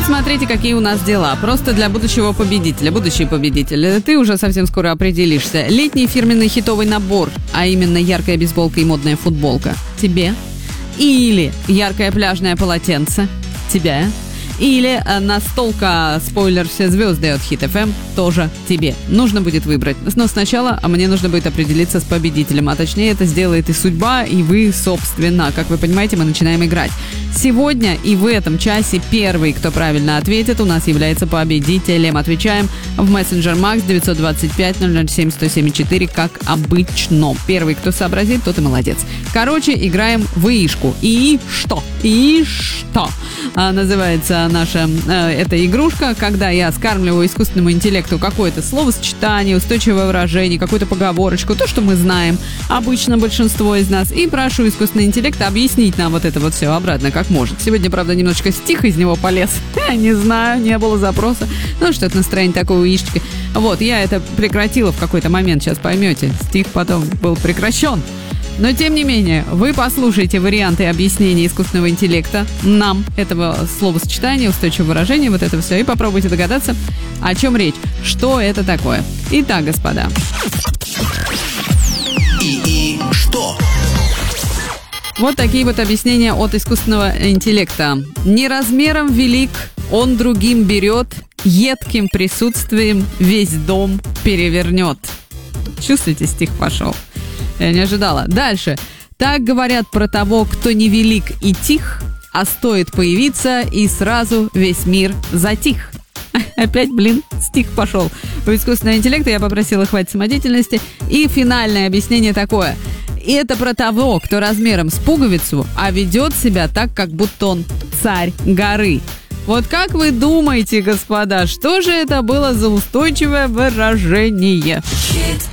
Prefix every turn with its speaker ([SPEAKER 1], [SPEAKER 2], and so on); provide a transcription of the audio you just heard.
[SPEAKER 1] вот смотрите, какие у нас дела. Просто для будущего победителя. Будущий победитель. Ты уже совсем скоро определишься. Летний фирменный хитовый набор, а именно яркая бейсболка и модная футболка. Тебе. Или яркое пляжное полотенце. Тебя. Или настолка спойлер «Все звезды» от Hit FM тоже тебе. Нужно будет выбрать. Но сначала мне нужно будет определиться с победителем. А точнее, это сделает и судьба, и вы, собственно. Как вы понимаете, мы начинаем играть. Сегодня и в этом часе первый, кто правильно ответит, у нас является победителем. Отвечаем в мессенджер Макс 925-007-174, как обычно. Первый, кто сообразит, тот и молодец. Короче, играем в Ишку. И что? Называется наша эта игрушка, когда я скармливаю искусственному интеллекту какое-то словосочетание, устойчивое выражение, какую-то поговорочку, то, что мы знаем, обычно большинство из нас, и прошу искусственный интеллект объяснить нам вот это вот все обратно, как может. Сегодня, правда, немножечко стих из него полез. Не знаю, не было запроса. Ну, что-то настроение такое у Ишечки. Вот, я это прекратила в какой-то момент, сейчас поймете. Стих потом был прекращен. Но, тем не менее, вы послушайте варианты объяснения искусственного интеллекта нам этого словосочетания, устойчивого выражения, вот это все, и попробуйте догадаться, о чем речь, что это такое. Итак, господа.
[SPEAKER 2] И что?
[SPEAKER 1] Вот такие вот объяснения от искусственного интеллекта. Не размером велик, он другим берет, едким присутствием весь дом перевернет. Чувствуете, стих пошел? Я не ожидала. Дальше. Так говорят про того, кто невелик и тих, а стоит появиться, и сразу весь мир затих. Опять, стих пошел. У искусственного интеллекта я попросила хватит самодеятельности. И финальное объяснение такое. И это про того, кто размером с пуговицу, а ведет себя так, как будто он царь горы. Вот как вы думаете, господа, что же это было за устойчивое выражение?